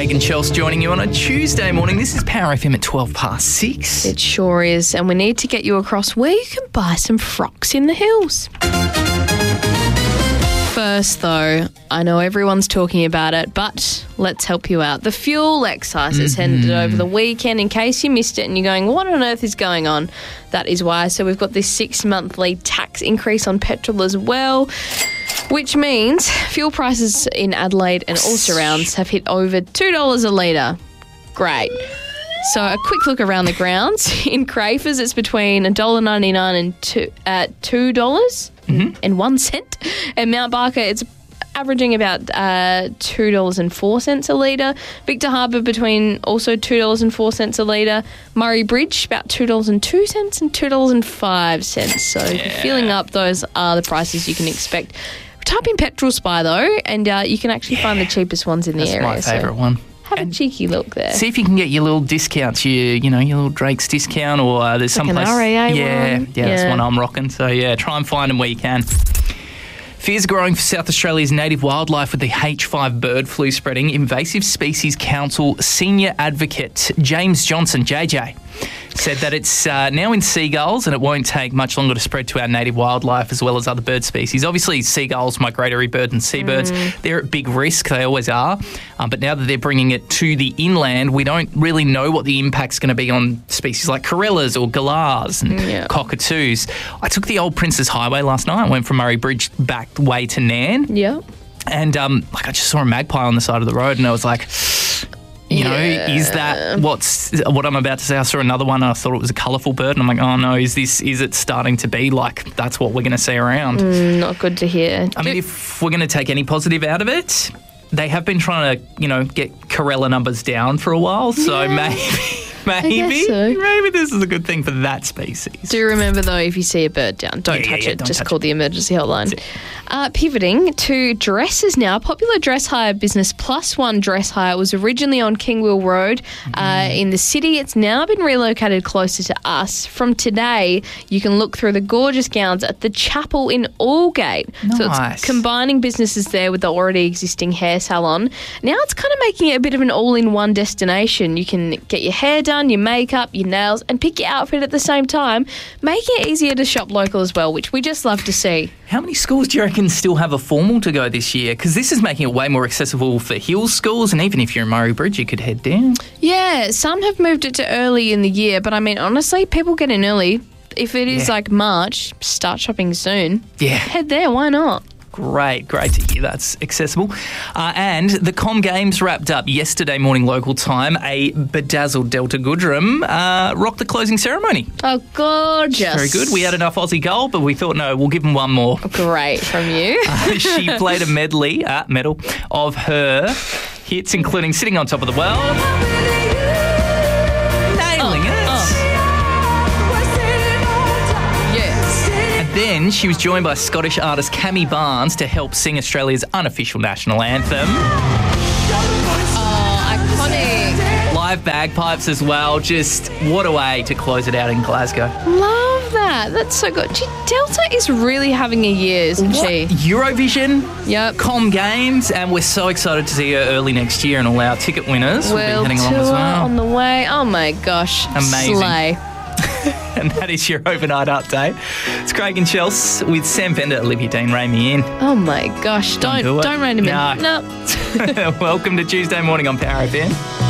Craig and Chelsea joining you on a Tuesday morning. This is Power FM at 6:12. It sure is. And we need to get you across where you can buy some frocks in the hills. First, though, I know everyone's talking about it, but let's help you out. The fuel excise has ended over the weekend. In case you missed it and you're going, what on earth is going on? That is why. So we've got this 6-monthly tax increase on petrol as well, which means fuel prices in Adelaide and all surrounds have hit over $2 a litre. Great. So a quick look around the grounds. In Crafers, it's between $1.99 and $2 and 1 cent. At Mount Barker, it's averaging about $2.04 a litre. Victor Harbour between also $2.04 a litre. Murray Bridge about $2.02 and $2.05. So if you're filling up, those are the prices you can expect. Type in Petrol Spy though, and you can actually find the cheapest ones in the area. That's my favourite one. Have a cheeky look there. See if you can get your little discounts, your little Drake's discount, or there's some place. An RAA one. Yeah, that's one I'm rocking. So try and find them where you can. Fears growing for South Australia's native wildlife with the H5 bird flu spreading. Invasive Species Council Senior Advocate James Johnson, JJ, said that it's now in seagulls and it won't take much longer to spread to our native wildlife as well as other bird species. Obviously, seagulls, migratory birds and seabirds, they're at big risk. They always are. But now that they're bringing it to the inland, we don't really know what the impact's going to be on species like corellas or galahs and cockatoos. I took the old Princes Highway last night. I went from Murray Bridge back way to Nairn. Yeah. And I just saw a magpie on the side of the road and I was like, is that what I'm about to say? I saw another one and I thought it was a colourful bird and I'm like, oh no, is it starting to be like that's what we're going to see around? Not good to hear. I mean, if we're going to take any positive out of it, they have been trying to, get corella numbers down for a while, so maybe this is a good thing for that species. Do remember, though, if you see a bird down, don't touch it. Just call the emergency hotline. Pivoting to dresses now. Popular dress hire business Plus One Dress Hire was originally on Kingwell Road in the city. It's now been relocated closer to us. From today, you can look through the gorgeous gowns at the Chapel in Aldgate. Nice. So it's combining businesses there with the already existing hair salon. Now it's kind of making it a bit of an all-in-one destination. You can get your hair done, your makeup, your nails, and pick your outfit at the same time, making it easier to shop local as well, which we just love to see. How many schools do you reckon still have a formal to go this year? Because this is making it way more accessible for hill schools, and even if you're in Murray Bridge, you could head down. Yeah, some have moved it to early in the year, but I mean, honestly, people get in early. If it is like March, start shopping soon. Yeah. Head there, why not? Great to hear that's accessible. And the Com Games wrapped up yesterday morning local time. A bedazzled Delta Goodrem rocked the closing ceremony. Oh, gorgeous. Very good. We had enough Aussie gold, but we thought, no, we'll give them one more. Great from you. She played a medal of her hits, including Sitting on Top of the World, Nailing It. Then she was joined by Scottish artist Cammy Barnes to help sing Australia's unofficial national anthem. Oh, iconic. Live bagpipes as well. Just what a way to close it out in Glasgow. Love that. That's so good. Delta is really having a year, isn't she? Eurovision, Com Games, and we're so excited to see her early next year and all our ticket winners will be heading along as well. On the way. Oh my gosh. Amazing. Slay. And that is your overnight update. It's Craig and Chelsea with Sam Fender, Olivia Dean, Ray me in. Oh my gosh, don't rein him in. No. Welcome to Tuesday morning on Power FM.